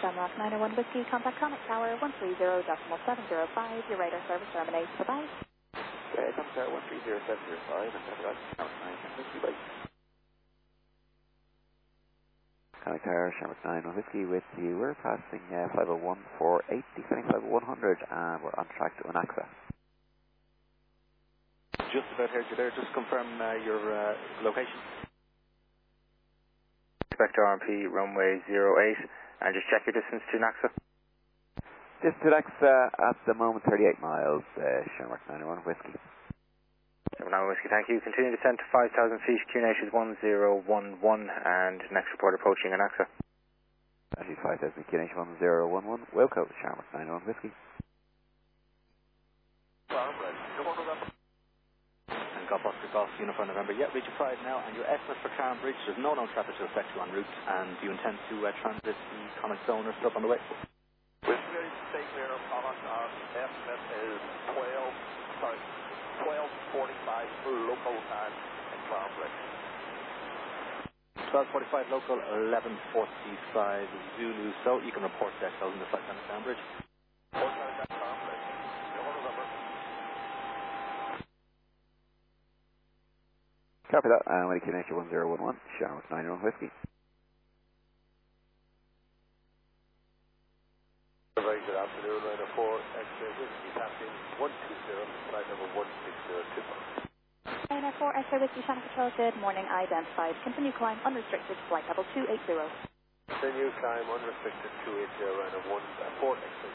Shamrock 901 Whiskey, contact Comet Tower 130.705. Your radar service terminates. Bye-bye. Comet Tower 130.705 and Shamrock 901 Whiskey, bye. Comet Tower, Shamrock 901 Whiskey with you. We're passing 501 for 80, descending 50100, and we're on track to Anaxa. Just about heard you there. Just confirm your location. Expect RMP runway 08, and just check your distance to Naxa. Distance to Naxa at the moment 38 miles, Shamrock 901 Whiskey. Shamrock 901 Whiskey, thank you. Continue descent to 5,000 feet, QNH is 1011, and next report approaching Anaxa. That is 5,000, QNH 1011, Wilco, Shamrock 901 Whiskey. Golf Oscar Golf Uniform November. Yeah, reach your pride now, and your estimate for Cambridge. There's no known traffic to affect you en route, and do you intend to transit the Comet Zone or stuff on the way? Whiskey, stay clear of Comet. Our estimate is 12:45 local time in Cambridge. 12:45 local, 11:45 Zulu. So you can report that closing the flight down to Cambridge. Copy that. When you connect your 1011, Shamrock 901 Whiskey. Very good afternoon, Liner 4, X-ray Whiskey, passing 120, flight number 16025. Liner 4, X-ray Whiskey, Channel Patrol, good morning, identified. Continue climb unrestricted, flight level 280. Continue climb unrestricted 280, Liner 4, X-ray.